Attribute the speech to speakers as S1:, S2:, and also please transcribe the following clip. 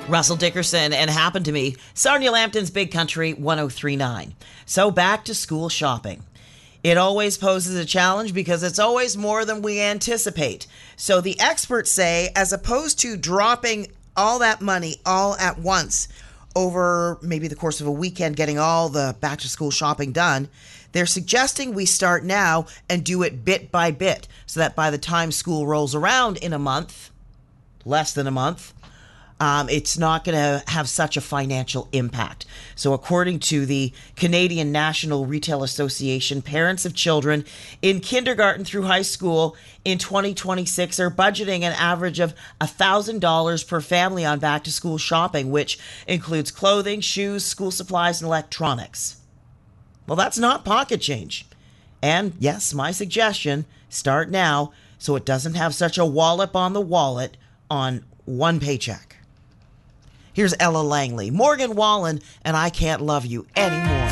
S1: Russell Dickerson and Happened to Me, Sarnia Lambton's Big Country 1039. So back to school shopping. It always poses a challenge because it's always more than we anticipate. So the experts say, as opposed to dropping all that money all at once over maybe the course of a weekend, getting all the back to school shopping done, they're suggesting we start now and do it bit by bit so that by the time school rolls around in a month, less than a month, it's not going to have such a financial impact. So according to the Canadian National Retail Association, parents of children in kindergarten through high school in 2026 are budgeting an average of $1,000 per family on back-to-school shopping, which includes clothing, shoes, school supplies, and electronics. Well, that's not pocket change. And yes, my suggestion, start now so it doesn't have such a wallop on the wallet on one paycheck. Here's Ella Langley, Morgan Wallen, and I Can't Love You Anymore.